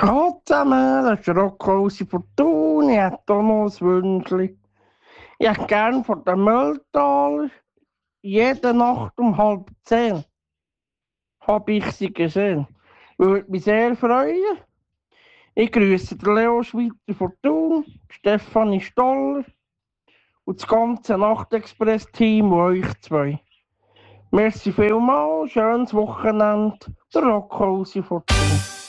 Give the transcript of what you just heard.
Hallo zusammen, das ist der Rocco aus Fortuna. Ich hätte auch noch ein Wünschchen. Ich hätte gerne von den Mülltaler jede Nacht um 9:30 habe ich sie gesehen. Würde mich sehr freuen. Ich grüße den Leo Schweiter Fortun, Stefanie Stoller und das ganze Nachtexpress-Team und euch zwei. Merci vielmals, schönes Wochenende, der Rocco aus Fortun.